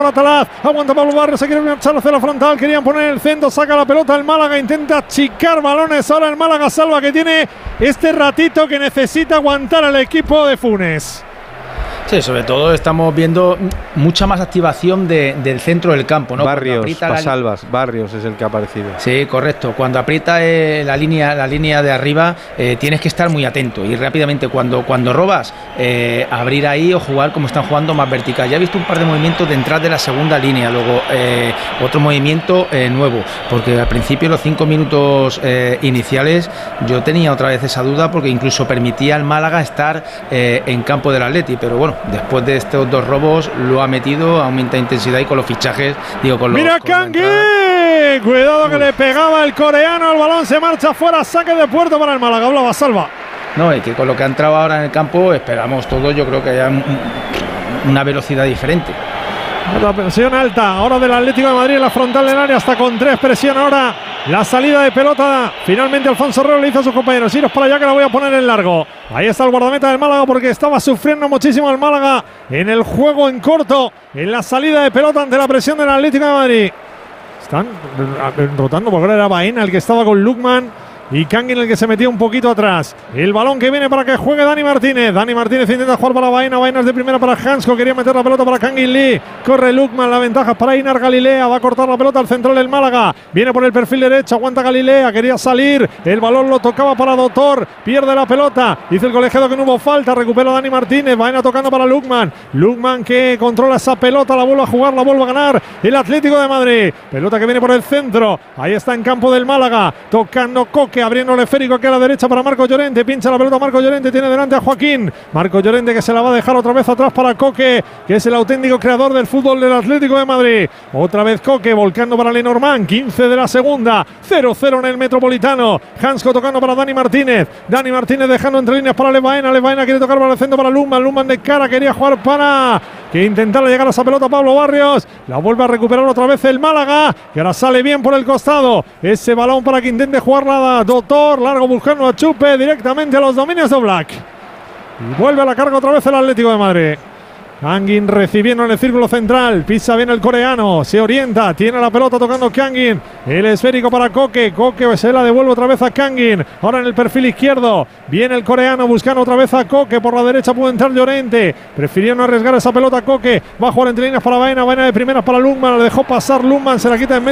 Atalaz, aguanta Pablo Barrios, se quiere marchar hacia la frontal, querían poner el centro, saca la pelota el Málaga, intenta achicar balones, ahora el Málaga salva que tiene este ratito que necesita aguantar al equipo de Funes. Sí, sobre todo estamos viendo mucha más activación del centro del campo, ¿no? Barrios, Pasalvas, Barrios es el que ha aparecido. Sí, correcto. Cuando aprieta la línea de arriba, tienes que estar muy atento y rápidamente cuando robas, abrir ahí o jugar como están jugando más vertical. Ya he visto un par de movimientos detrás de la segunda línea, luego otro movimiento nuevo, porque al principio los 5 minutos iniciales yo tenía otra vez esa duda porque incluso permitía al Málaga estar en campo del Atleti, pero bueno, después de estos dos robos lo ha metido, aumenta intensidad y con los fichajes, ¡mira Kangin! Cuidado que le pegaba el coreano, el balón se marcha fuera, saque de puerto para el Málaga, hablaba Salva. No, y que con lo que ha entrado ahora en el campo esperamos todos, yo creo que haya una velocidad diferente. La presión alta ahora del Atlético de Madrid en la frontal del área, hasta con 3, presión ahora la salida de pelota. Finalmente Alfonso Herrero le hizo a sus compañeros: iros para allá que la voy a poner en largo. Ahí está el guardameta del Málaga porque estaba sufriendo muchísimo el Málaga en el juego en corto, en la salida de pelota ante la presión del Atlético de Madrid. Están rotando porque ahora era Baena el que estaba con Lukman y Kangin el que se metía un poquito atrás. El balón que viene para que juegue Dani Martínez. Dani Martínez intenta jugar para Baena. Baena es de primera para Hansko. Quería meter la pelota para Kangin Lee. Corre Lukman. La ventaja es para Einar Galilea. Va a cortar la pelota al central del Málaga. Viene por el perfil derecho. Aguanta Galilea. Quería salir. El balón lo tocaba para Doctor. Pierde la pelota. Dice el colegiado que no hubo falta. Recupera Dani Martínez. Baena tocando para Lukman. Lukman que controla esa pelota. La vuelve a jugar. La vuelve a ganar el Atlético de Madrid. Pelota que viene por el centro. Ahí está en campo del Málaga. Tocando Coque. Abriendo el esférico aquí a la derecha para Marco Llorente. Pincha la pelota Marco Llorente. Tiene delante a Joaquín. Marco Llorente que se la va a dejar otra vez atrás para Coque, que es el auténtico creador del fútbol del Atlético de Madrid. Otra vez Coque volcando para Lenormand. 15 de la segunda. 0-0 en el Metropolitano. Hansko tocando para Dani Martínez. Dani Martínez dejando entre líneas para Levaena. Levaena quiere tocar para el centro para Lukman. Lukman de cara. Quería jugar para que intentara llegar a esa pelota Pablo Barrios. La vuelve a recuperar otra vez el Málaga, que ahora sale bien por el costado. Ese balón para que intente jugar la Doctor. Largo buscando a Chupe directamente a los dominios de Black. Y vuelve a la carga otra vez el Atlético de Madrid. Kangin recibiendo en el círculo central. Pisa bien el coreano. Se orienta. Tiene la pelota tocando Kangin. El esférico para Coque. Coque se la devuelve otra vez a Kangin. Ahora en el perfil izquierdo. Viene el coreano buscando otra vez a Coque. Por la derecha puede entrar Llorente. Prefirió no arriesgar esa pelota Coque. Va a jugar entre líneas para Baena. Baena de primeras para Lukman. La dejó pasar Lukman. Se la quita en medio.